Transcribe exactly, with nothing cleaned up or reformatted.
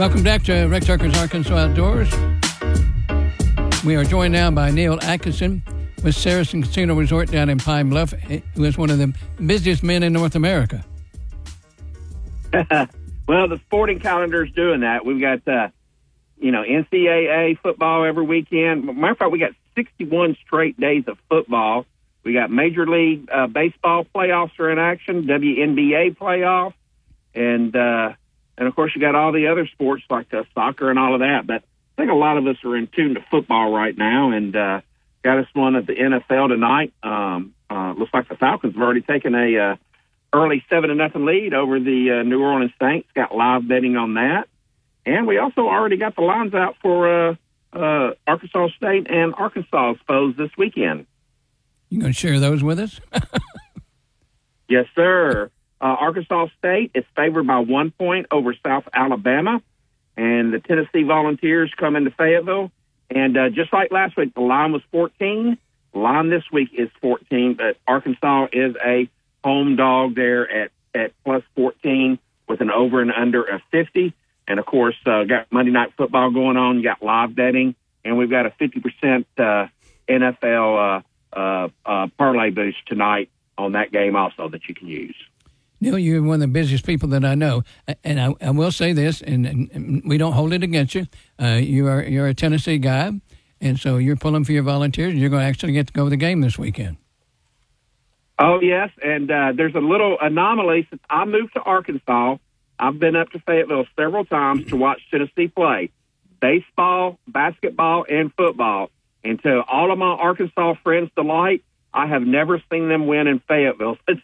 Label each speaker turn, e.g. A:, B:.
A: Welcome back to Rex Tucker's Arkansas Outdoors. We are joined now by Neil Atkinson with Saracen Casino Resort down in Pine Bluff, who is one of the busiest men in North America.
B: Well, the sporting calendar is doing that. We've got, uh, you know, N C double A football every weekend. Matter of fact, we got sixty-one straight days of football. We got Major League uh, Baseball playoffs are in action, W N B A playoffs, and uh, and of course you got all the other sports like uh, soccer and all of that. But I think a lot of us are in tune to football right now, and uh, got us one at the N F L tonight. Um, uh, looks like the Falcons have already taken a uh, early seven to nothing lead over the uh, New Orleans Saints. Got live betting on that, and we also already got the lines out for uh, uh, Arkansas State and Arkansas foes this weekend.
A: You going to share those with us?
B: Yes, sir. Uh, Arkansas State is favored by one point over South Alabama, and the Tennessee Volunteers come into Fayetteville. And uh, just like last week, the line was fourteen. The line this week is fourteen, but Arkansas is a home dog there at, at plus fourteen with an over and under of fifty. And, of course, uh, got Monday Night Football going on. You got live betting, and we've got a fifty percent uh, N F L uh, uh, uh, parlay boost tonight on that game also that you can use.
A: Neil, you're one of the busiest people that I know, and I, I will say this, and, and we don't hold it against you. Uh, you are you're a Tennessee guy, and so you're pulling for your Volunteers, and you're going to actually get to go to the game this weekend.
B: Oh, yes, and uh, there's a little anomaly. Since I moved to Arkansas, I've been up to Fayetteville several times to watch Tennessee play baseball, basketball, and football. And to all of my Arkansas friends' delight, I have never seen them win in Fayetteville since